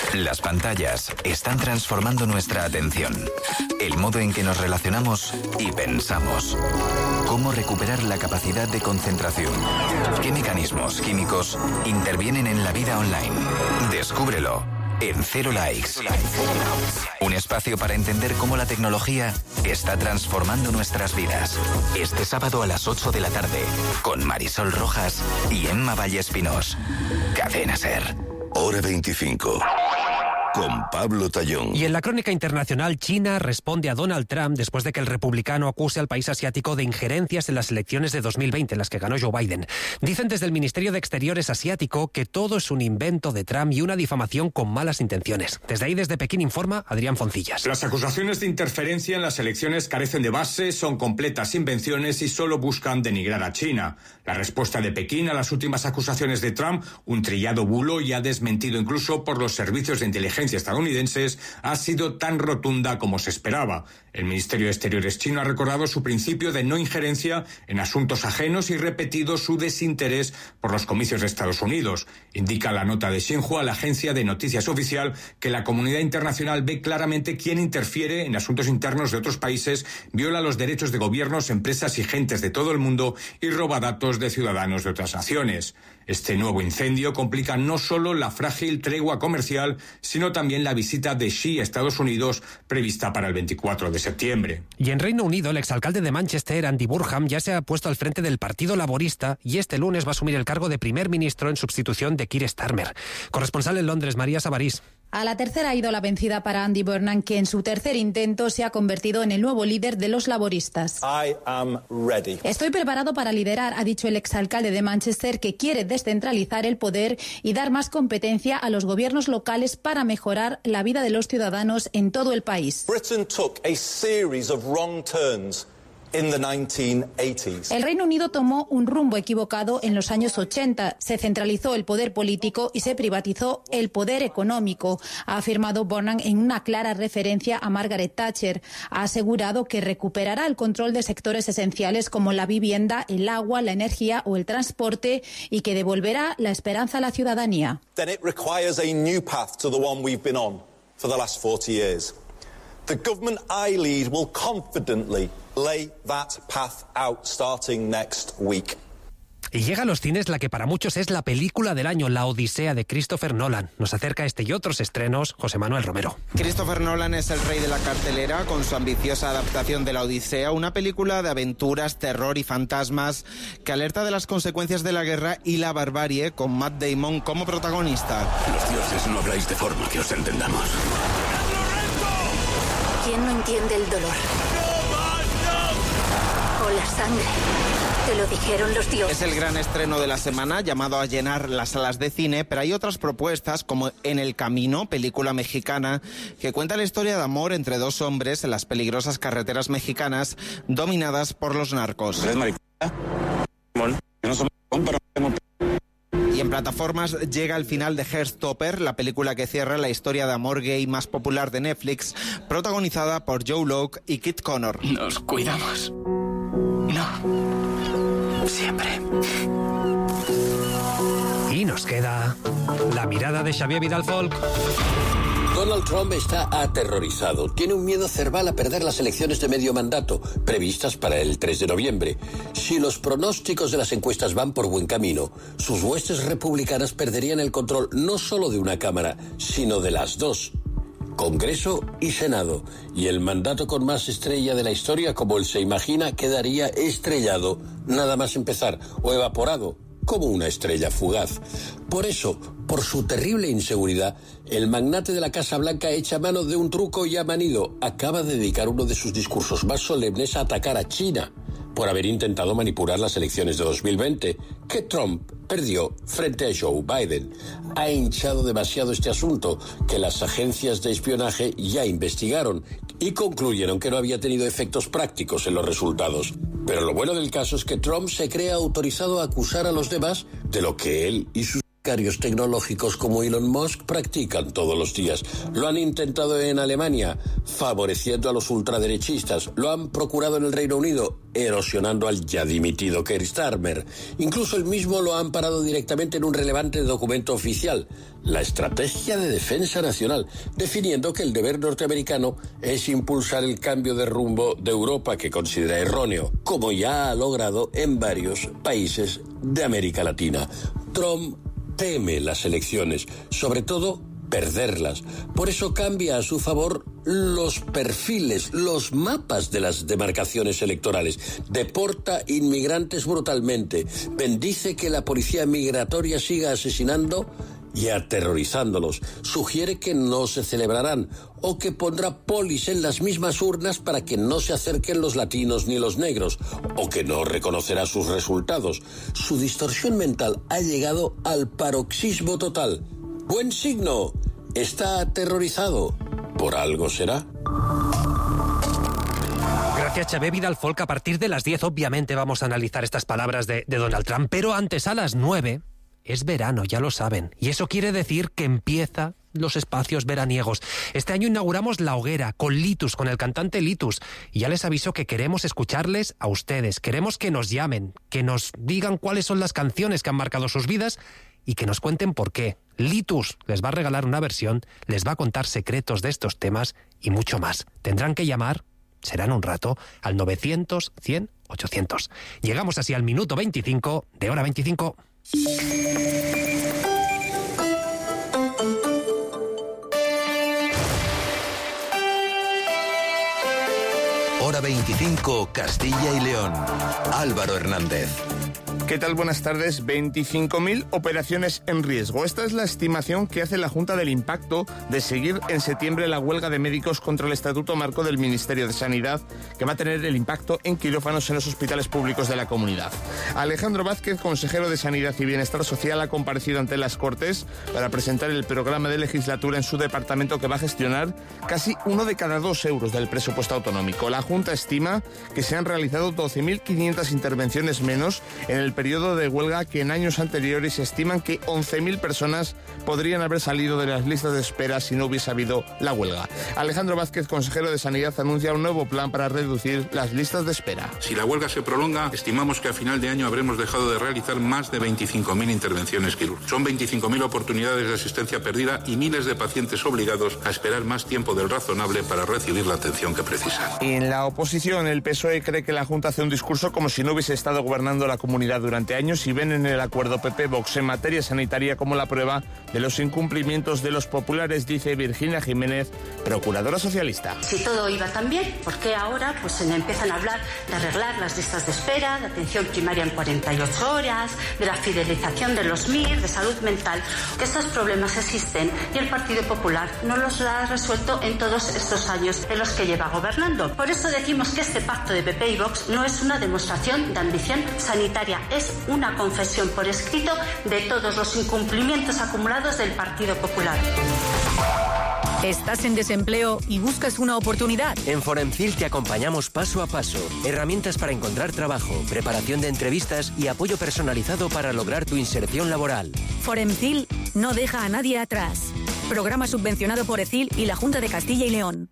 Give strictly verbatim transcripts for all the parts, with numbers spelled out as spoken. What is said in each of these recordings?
Las pantallas están transformando nuestra atención, el modo en que nos relacionamos y pensamos. ¿Cómo recuperar la capacidad de concentración? ¿Qué mecanismos químicos intervienen en la vida online? Descúbrelo en Cero Likes. Un espacio para entender cómo la tecnología está transformando nuestras vidas. Este sábado a las ocho de la tarde, con Marisol Rojas y Emma Vallespinós. Cadena SER. Hora veinticinco. Con Pablo Tallón. Y en la crónica internacional, China responde a Donald Trump después de que el republicano acuse al país asiático de injerencias en las elecciones de dos mil veinte, en las que ganó Joe Biden. Dicen desde el Ministerio de Exteriores asiático que todo es un invento de Trump y una difamación con malas intenciones. Desde ahí, desde Pekín, informa Adrián Foncillas. Las acusaciones de interferencia en las elecciones carecen de base, son completas invenciones y solo buscan denigrar a China. La respuesta de Pekín a las últimas acusaciones de Trump, un trillado bulo ya desmentido incluso por los servicios de inteligencia estadounidenses, ha sido tan rotunda como se esperaba. El Ministerio de Exteriores chino ha recordado su principio de no injerencia en asuntos ajenos y repetido su desinterés por los comicios de Estados Unidos. Indica la nota de Xinhua, la agencia de noticias oficial, que la comunidad internacional ve claramente quién interfiere en asuntos internos de otros países, viola los derechos de gobiernos, empresas y gentes de todo el mundo y roba datos de ciudadanos de otras naciones. Este nuevo incendio complica no solo la frágil tregua comercial, sino también la visita de Xi a Estados Unidos prevista para el veinticuatro de septiembre. Y en Reino Unido, el exalcalde de Manchester, Andy Burnham, ya se ha puesto al frente del Partido Laborista y este lunes va a asumir el cargo de primer ministro en sustitución de Keir Starmer. Corresponsal en Londres, María Sabarís. A la tercera ha ido la vencida para Andy Burnham, que en su tercer intento se ha convertido en el nuevo líder de los laboristas. I am ready. Estoy preparado para liderar, ha dicho el exalcalde de Manchester, que quiere descentralizar el poder y dar más competencia a los gobiernos locales para mejorar la vida de los ciudadanos en todo el país. Britain took a series of wrong turns in the nineteen eighties. El Reino Unido tomó un rumbo equivocado en los años ochenta. Se centralizó el poder político y se privatizó el poder económico, ha afirmado Burnham en una clara referencia a Margaret Thatcher. Ha asegurado que recuperará el control de sectores esenciales como la vivienda, el agua, la energía o el transporte y que devolverá la esperanza a la ciudadanía. Then it requires a new path to the one we've been on for the last forty years. The government I lead will confidently lay that path out starting next week. Y llega a los cines la que para muchos es la película del año, La Odisea, de Christopher Nolan. Nos acerca este y otros estrenos José Manuel Romero. Christopher Nolan es el rey de la cartelera con su ambiciosa adaptación de La Odisea, una película de aventuras, terror y fantasmas que alerta de las consecuencias de la guerra y la barbarie, con Matt Damon como protagonista. Los dioses no habláis de forma que os entendamos. ¿Quién no entiende el dolor? O la sangre. Te lo dijeron los dioses. Es el gran estreno de la semana, llamado a llenar las salas de cine, pero hay otras propuestas como En el Camino, película mexicana, que cuenta la historia de amor entre dos hombres en las peligrosas carreteras mexicanas dominadas por los narcos. ¿Eres maricona? Bueno, no somos pero Y en plataformas llega el final de Heartstopper, la película que cierra la historia de amor gay más popular de Netflix, protagonizada por Joe Locke y Kit Connor. Nos cuidamos. No. Siempre. Y nos queda la mirada de Xavier Vidal Folk. Donald Trump está aterrorizado. Tiene un miedo cerval a perder las elecciones de medio mandato, previstas para el tres de noviembre. Si los pronósticos de las encuestas van por buen camino, sus huestes republicanas perderían el control no solo de una Cámara, sino de las dos. Congreso y Senado. Y el mandato con más estrella de la historia, como él se imagina, quedaría estrellado nada más empezar, o evaporado, como una estrella fugaz. Por eso, por su terrible inseguridad, el magnate de la Casa Blanca echa mano de un truco ya manido. Acaba de dedicar uno de sus discursos más solemnes a atacar a China por haber intentado manipular las elecciones de dos mil veinte, que Trump perdió frente a Joe Biden. Ha hinchado demasiado este asunto, que las agencias de espionaje ya investigaron y concluyeron que no había tenido efectos prácticos en los resultados. Pero lo bueno del caso es que Trump se cree autorizado a acusar a los demás de lo que él y sus sicarios tecnológicos como Elon Musk practican todos los días. Lo han intentado en Alemania, favoreciendo a los ultraderechistas. Lo han procurado en el Reino Unido, erosionando al ya dimitido Keir Starmer. Incluso el mismo lo han parado directamente en un relevante documento oficial, la Estrategia de Defensa Nacional, definiendo que el deber norteamericano es impulsar el cambio de rumbo de Europa que considera erróneo, como ya ha logrado en varios países de América Latina. Trump teme las elecciones, sobre todo perderlas. Por eso cambia a su favor los perfiles, los mapas de las demarcaciones electorales. Deporta inmigrantes brutalmente. Bendice que la policía migratoria siga asesinando y aterrorizándolos. Sugiere que no se celebrarán o que pondrá polis en las mismas urnas para que no se acerquen los latinos ni los negros, o que no reconocerá sus resultados. Su distorsión mental ha llegado al paroxismo total. Buen signo. Está aterrorizado. ¿Por algo será? Gracias, Xavier Vidal Folk. A partir de las diez, obviamente, vamos a analizar estas palabras de, de Donald Trump. Pero antes, a las nueve, es verano, ya lo saben. Y eso quiere decir que empieza los espacios veraniegos. Este año inauguramos La Hoguera con Litus, con el cantante Litus. Y ya les aviso que queremos escucharles a ustedes. Queremos que nos llamen, que nos digan cuáles son las canciones que han marcado sus vidas y que nos cuenten por qué. Litus les va a regalar una versión, les va a contar secretos de estos temas y mucho más. Tendrán que llamar, será en un rato, al novecientos, cien, ochocientos. Llegamos así al minuto veinticinco de Hora veinticinco. Hora veinticinco, Castilla y León. Álvaro Hernández. ¿Qué tal? Buenas tardes. veinticinco mil operaciones en riesgo. Esta es la estimación que hace la Junta del Impacto de seguir en septiembre la huelga de médicos contra el Estatuto Marco del Ministerio de Sanidad, que va a tener el impacto en quirófanos en los hospitales públicos de la comunidad. Alejandro Vázquez, consejero de Sanidad y Bienestar Social, ha comparecido ante las Cortes para presentar el programa de legislatura en su departamento, que va a gestionar casi uno de cada dos euros del presupuesto autonómico. La Junta estima que se han realizado doce mil quinientas intervenciones menos en el periodo de huelga que en años anteriores. Se estiman que once mil personas podrían haber salido de las listas de espera si no hubiese habido la huelga. Alejandro Vázquez, consejero de Sanidad, anuncia un nuevo plan para reducir las listas de espera. Si la huelga se prolonga, estimamos que a final de año habremos dejado de realizar más de veinticinco mil intervenciones quirúrgicas. Son veinticinco mil oportunidades de asistencia perdida y miles de pacientes obligados a esperar más tiempo del razonable para recibir la atención que precisan. En la oposición, el P S O E cree que la Junta hace un discurso como si no hubiese estado gobernando la comunidad durante años y ven en el acuerdo P P-Vox en materia sanitaria como la prueba de los incumplimientos de los populares, dice Virginia Jiménez, procuradora socialista. Si todo iba tan bien, ¿por qué ahora pues se empiezan a hablar de arreglar las listas de espera, de atención primaria en cuarenta y ocho horas, de la fidelización de los M I R, de salud mental? Que estos problemas existen y el Partido Popular no los ha resuelto en todos estos años en los que lleva gobernando. Por eso decimos que este pacto de P P y Vox no es una demostración de ambición sanitaria, es una confesión por escrito de todos los incumplimientos acumulados del Partido Popular. ¿Estás en desempleo y buscas una oportunidad? En Foremcil te acompañamos paso a paso. Herramientas para encontrar trabajo, preparación de entrevistas y apoyo personalizado para lograr tu inserción laboral. Foremcil no deja a nadie atrás. Programa subvencionado por E C I L y la Junta de Castilla y León.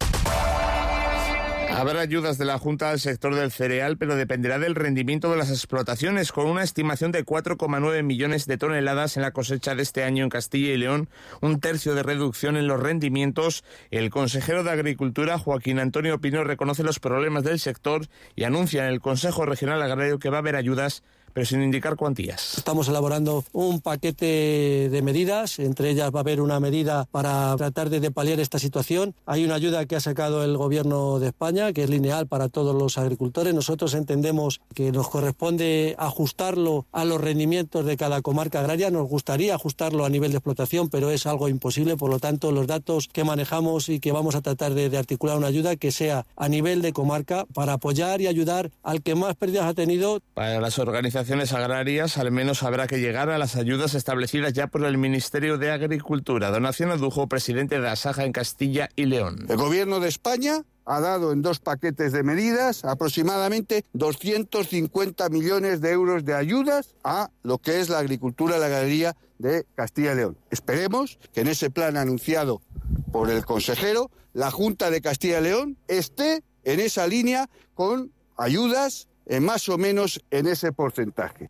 Habrá ayudas de la Junta al sector del cereal, pero dependerá del rendimiento de las explotaciones, con una estimación de cuatro coma nueve millones de toneladas en la cosecha de este año en Castilla y León, un tercio de reducción en los rendimientos. El consejero de Agricultura, Joaquín Antonio Pino, reconoce los problemas del sector y anuncia en el Consejo Regional Agrario que va a haber ayudas, pero sin indicar cuantías. Estamos elaborando un paquete de medidas, entre ellas va a haber una medida para tratar de paliar esta situación. Hay una ayuda que ha sacado el Gobierno de España, que es lineal para todos los agricultores. Nosotros entendemos que nos corresponde ajustarlo a los rendimientos de cada comarca agraria. Nos gustaría ajustarlo a nivel de explotación, pero es algo imposible. Por lo tanto, los datos que manejamos y que vamos a tratar de, de articular una ayuda que sea a nivel de comarca para apoyar y ayudar al que más pérdidas ha tenido. Para las organizaciones agrarias, al menos habrá que llegar a las ayudas establecidas ya por el Ministerio de Agricultura. Donación Adujo, presidente de Asaja en Castilla y León. El Gobierno de España ha dado en dos paquetes de medidas aproximadamente doscientos cincuenta millones de euros de ayudas a lo que es la agricultura y la ganadería de Castilla y León. Esperemos que en ese plan anunciado por el consejero, la Junta de Castilla y León esté en esa línea con ayudas eh, más o menos en ese porcentaje.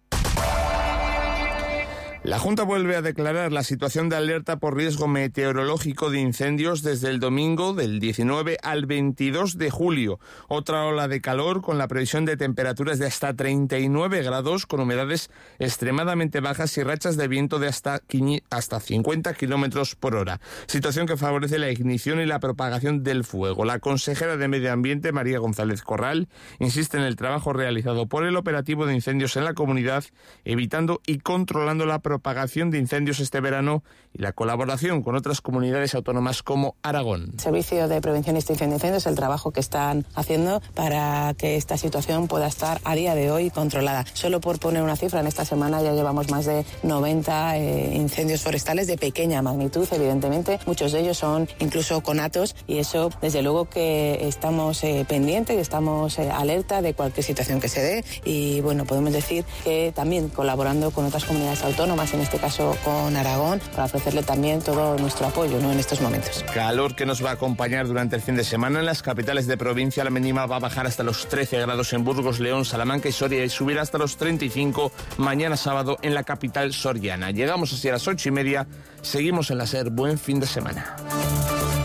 La Junta vuelve a declarar la situación de alerta por riesgo meteorológico de incendios desde el domingo del diecinueve al veintidós de julio. Otra ola de calor con la previsión de temperaturas de hasta treinta y nueve grados con humedades extremadamente bajas y rachas de viento de hasta, hasta cincuenta kilómetros por hora. Situación que favorece la ignición y la propagación del fuego. La consejera de Medio Ambiente, María González Corral, insiste en el trabajo realizado por el operativo de incendios en la comunidad, evitando y controlando la propagación propagación de incendios este verano y la colaboración con otras comunidades autónomas como Aragón. El Servicio de Prevención y Extinción de Incendios, el trabajo que están haciendo para que esta situación pueda estar a día de hoy controlada. Solo por poner una cifra, en esta semana ya llevamos más de noventa eh, incendios forestales de pequeña magnitud, evidentemente. Muchos de ellos son incluso conatos y eso, desde luego que estamos eh, pendientes y estamos eh, alerta de cualquier situación que se dé y, bueno, podemos decir que también colaborando con otras comunidades autónomas, en este caso con Aragón, para ofrecerle también todo nuestro apoyo, ¿no?, en estos momentos. Calor que nos va a acompañar durante el fin de semana en las capitales de provincia. La mínima va a bajar hasta los trece grados en Burgos, León, Salamanca y Soria y subirá hasta los treinta y cinco mañana sábado en la capital soriana. Llegamos así a las ocho y media. Seguimos en la SER. Buen fin de semana.